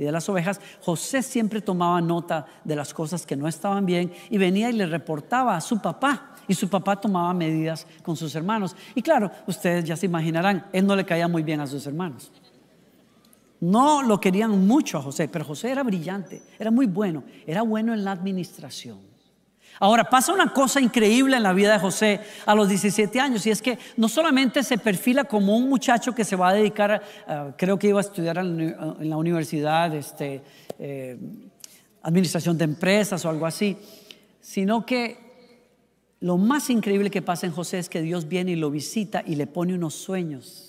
y de las ovejas, José siempre tomaba nota de las cosas que no estaban bien y venía y le reportaba a su papá. Y su papá tomaba medidas con sus hermanos. Y claro, ustedes ya se imaginarán, él no le caía muy bien a sus hermanos. No lo querían mucho a José, pero José era brillante, era muy bueno, era bueno en la administración. Ahora pasa una cosa increíble en la vida de José a los 17 años, y es que no solamente se perfila como un muchacho que se va a dedicar creo que iba a estudiar en la universidad administración de empresas o algo así, sino que lo más increíble que pasa en José es que Dios viene y lo visita y le pone unos sueños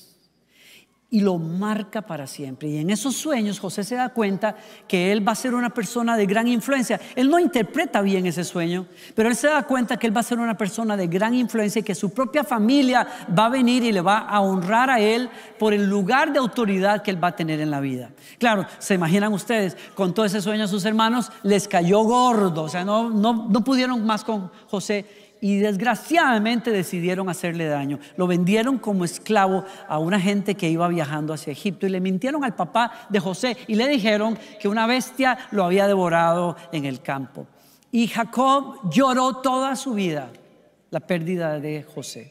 y lo marca para siempre. Y en esos sueños José se da cuenta que él va a ser una persona de gran influencia. Él no interpreta bien ese sueño, pero él se da cuenta que él va a ser una persona de gran influencia y que su propia familia va a venir y le va a honrar a él por el lugar de autoridad que él va a tener en la vida. Claro, se imaginan ustedes, con todo ese sueño a sus hermanos les cayó gordo, o sea, no pudieron más con José. Y desgraciadamente decidieron hacerle daño. Lo vendieron como esclavo a una gente que iba viajando hacia Egipto y le mintieron al papá de José y le dijeron que una bestia lo había devorado en el campo. Y Jacob lloró toda su vida la pérdida de José.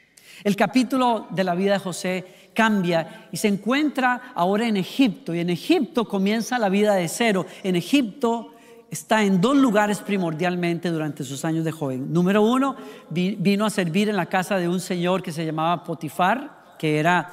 El capítulo de la vida de José cambia y se encuentra ahora en Egipto, y en Egipto comienza la vida de cero. En Egipto está en dos lugares primordialmente durante sus años de joven. Número uno, vino a servir en la casa de un señor que se llamaba Potifar, que era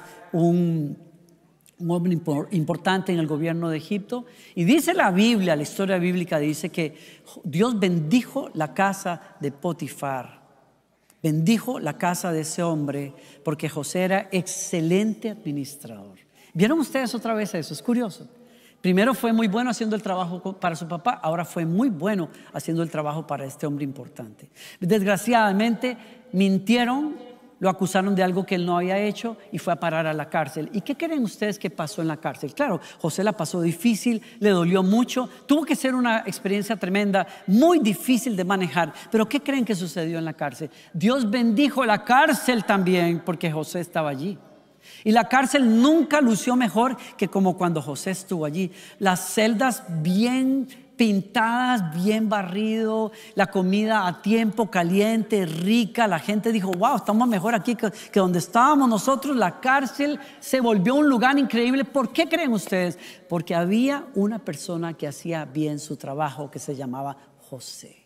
un hombre importante en el gobierno de Egipto. Y dice la Biblia, la historia bíblica dice que Dios bendijo la casa de Potifar, bendijo la casa de ese hombre, porque José era excelente administrador. ¿Vieron ustedes otra vez eso? Es curioso. Primero fue muy bueno haciendo el trabajo para su papá, ahora fue muy bueno haciendo el trabajo para este hombre importante. Desgraciadamente mintieron, lo acusaron de algo que él no había hecho y fue a parar a la cárcel. ¿Y qué creen ustedes que pasó en la cárcel? Claro, José la pasó difícil, le dolió mucho, tuvo que ser una experiencia tremenda, muy difícil de manejar. Pero ¿qué creen que sucedió en la cárcel? Dios bendijo la cárcel también porque José estaba allí. Y la cárcel nunca lució mejor que como cuando José estuvo allí. Las celdas bien pintadas, bien barrido, la comida a tiempo, caliente, rica. La gente dijo, wow, estamos mejor aquí que donde estábamos nosotros. La cárcel se volvió un lugar increíble. ¿Por qué creen ustedes? Porque había una persona que hacía bien su trabajo, que se llamaba José.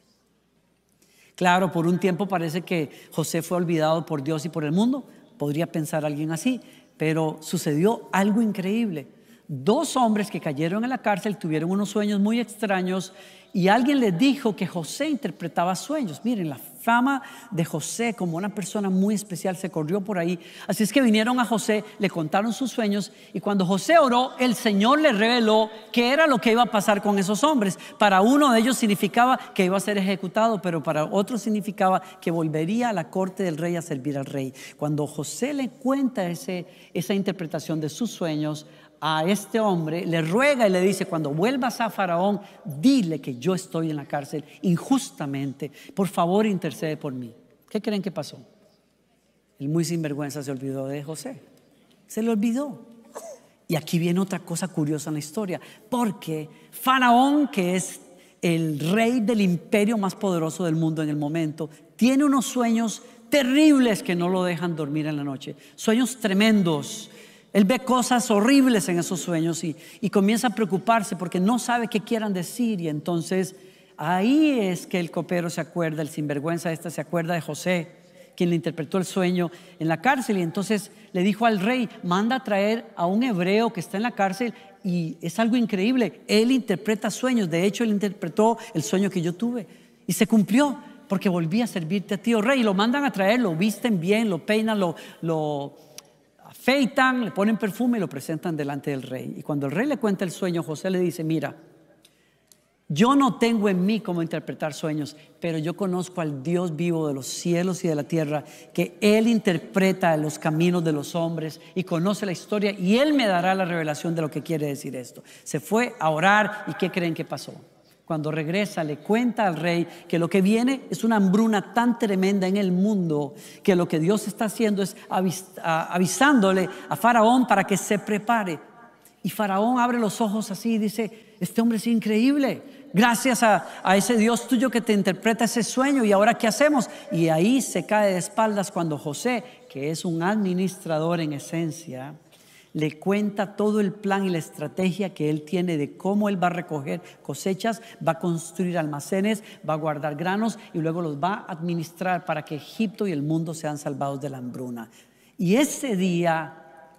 Claro, por un tiempo parece que José fue olvidado por Dios y por el mundo. Podría pensar alguien así, pero sucedió algo increíble. Dos hombres que cayeron en la cárcel tuvieron unos sueños muy extraños y alguien les dijo que José interpretaba sueños. Miren, la fama de José como una persona muy especial se corrió por ahí. Así es que vinieron a José, le contaron sus sueños y cuando José oró, el Señor le reveló qué era lo que iba a pasar con esos hombres. Para uno de ellos significaba que iba a ser ejecutado, pero para otro significaba que volvería a la corte del rey a servir al rey. Cuando José le cuenta esa interpretación de sus sueños a este hombre, le ruega y le dice, cuando vuelvas a Faraón, dile que yo estoy en la cárcel injustamente, por favor intercede por mí. ¿Qué creen que pasó? El muy sinvergüenza se olvidó de José, se le olvidó. Y aquí viene otra cosa curiosa en la historia, porque Faraón, que es el rey del imperio más poderoso del mundo en el momento, tiene unos sueños terribles que no lo dejan dormir en la noche, sueños tremendos. Él ve cosas horribles en esos sueños y comienza a preocuparse porque no sabe qué quieran decir. Y entonces ahí es que el copero se acuerda, el sinvergüenza se acuerda de José, quien le interpretó el sueño en la cárcel. Y entonces le dijo al rey, manda a traer a un hebreo que está en la cárcel. Y es algo increíble, él interpreta sueños. De hecho, él interpretó el sueño que yo tuve y se cumplió porque volví a servirte a ti, oh rey. Y lo mandan a traer, lo visten bien, lo peinan, lo afeitan, le ponen perfume y lo presentan delante del rey. Y cuando el rey le cuenta el sueño, José le dice, mira, yo no tengo en mí cómo interpretar sueños, pero yo conozco al Dios vivo de los cielos y de la tierra, que Él interpreta los caminos de los hombres y conoce la historia, y Él me dará la revelación de lo que quiere decir esto. Se fue a orar, ¿y qué creen que pasó? Cuando regresa le cuenta al rey que lo que viene es una hambruna tan tremenda en el mundo que lo que Dios está haciendo es avisándole a Faraón para que se prepare. Y Faraón abre los ojos así y dice: este hombre es increíble, gracias a ese Dios tuyo que te interpreta ese sueño, y ahora ¿qué hacemos? Y ahí se cae de espaldas cuando José, que es un administrador en esencia, le cuenta todo el plan y la estrategia que él tiene de cómo él va a recoger cosechas, va a construir almacenes, va a guardar granos y luego los va a administrar para que Egipto y el mundo sean salvados de la hambruna. Y ese día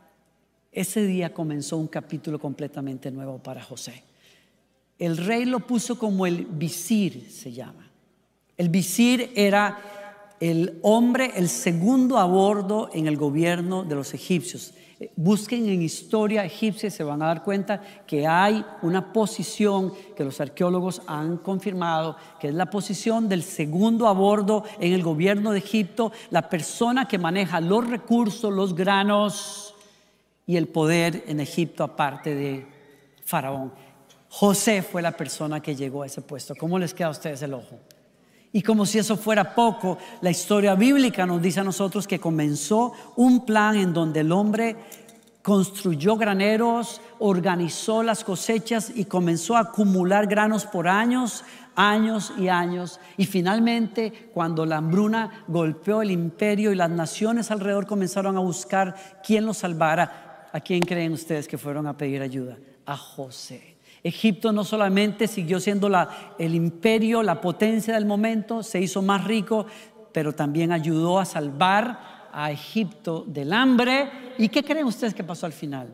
comenzó un capítulo completamente nuevo para José. El rey lo puso como el visir, se llama. El visir era el hombre, el segundo a bordo en el gobierno de los egipcios. Busquen en historia egipcia y se van a dar cuenta que hay una posición que los arqueólogos han confirmado, que es la posición del segundo a bordo en el gobierno de Egipto, la persona que maneja los recursos, los granos y el poder en Egipto, aparte de Faraón. José fue la persona que llegó a ese puesto. ¿Cómo les queda a ustedes el ojo? Y como si eso fuera poco, la historia bíblica nos dice a nosotros que comenzó un plan en donde el hombre construyó graneros, organizó las cosechas y comenzó a acumular granos por años y años. Y finalmente, cuando la hambruna golpeó el imperio y las naciones alrededor comenzaron a buscar quién los salvara, ¿a quién creen ustedes que fueron a pedir ayuda? A José. Egipto no solamente siguió siendo el imperio, la potencia del momento, se hizo más rico, pero también ayudó a salvar a Egipto del hambre. ¿Y qué creen ustedes que pasó al final?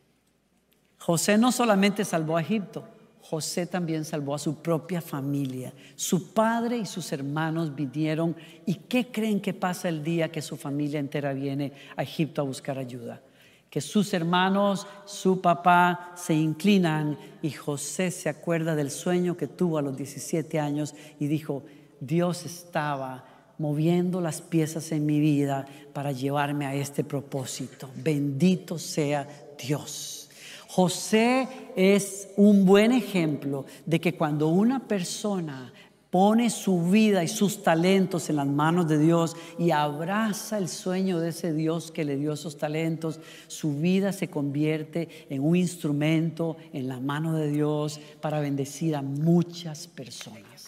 José no solamente salvó a Egipto, José también salvó a su propia familia. Su padre y sus hermanos vinieron. ¿Y qué creen que pasa el día que su familia entera viene a Egipto a buscar ayuda? Que sus hermanos, su papá se inclinan y José se acuerda del sueño que tuvo a los 17 años y dijo: Dios estaba moviendo las piezas en mi vida para llevarme a este propósito. Bendito sea Dios. José es un buen ejemplo de que cuando una persona pone su vida y sus talentos en las manos de Dios y abraza el sueño de ese Dios que le dio esos talentos, su vida se convierte en un instrumento en la mano de Dios para bendecir a muchas personas.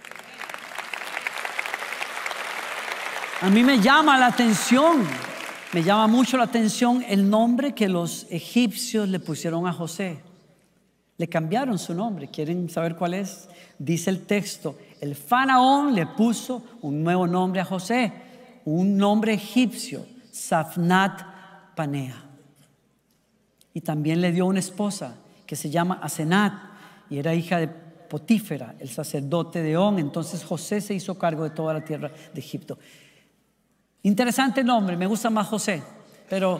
A mí me llama la atención, me llama mucho la atención el nombre que los egipcios le pusieron a José. Le cambiaron su nombre. ¿Quieren saber cuál es? Dice el texto: el faraón le puso un nuevo nombre a José, un nombre egipcio, Safnat Panea. Y también le dio una esposa que se llama Asenat y era hija de Potífera, el sacerdote de On. Entonces José se hizo cargo de toda la tierra de Egipto. Interesante nombre, me gusta más José, pero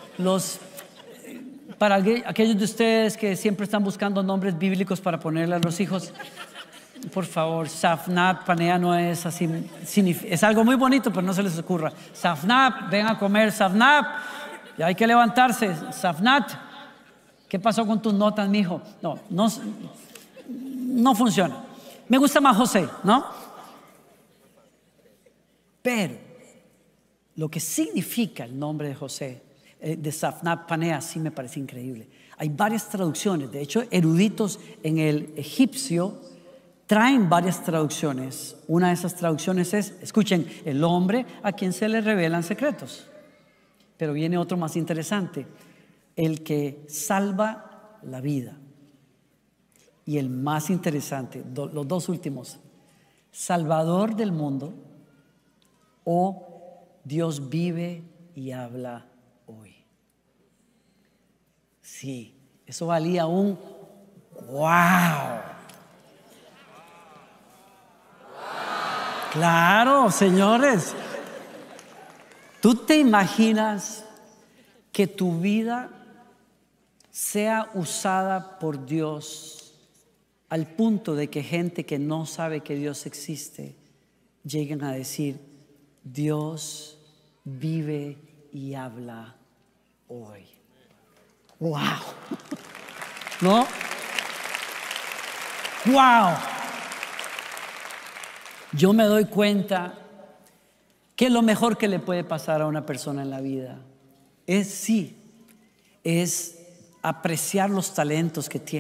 para aquellos de ustedes que siempre están buscando nombres bíblicos para ponerle a los hijos, por favor, Safnat Panea no es así, es algo muy bonito, pero no se les ocurra. Safnat, ven a comer Safnat, ya hay que levantarse. Safnat, ¿qué pasó con tus notas, mijo? No funciona. Me gusta más José, ¿no? Pero lo que significa el nombre de José, de Safnat Panea, sí me parece increíble. Hay varias traducciones. De hecho, eruditos en el egipcio traen varias traducciones. Una de esas traducciones es, escuchen, el hombre a quien se le revelan secretos. Pero viene otro más interesante: el que salva la vida. Y el más interesante, los dos últimos: Salvador del mundo, o Dios vive y habla hoy. Sí, eso valía un wow. Claro, señores. ¿Tú te imaginas que tu vida sea usada por Dios al punto de que gente que no sabe que Dios existe lleguen a decir: Dios vive y habla hoy? ¡Wow! ¿No? ¡Wow! Yo me doy cuenta que lo mejor que le puede pasar a una persona en la vida es apreciar los talentos que tiene.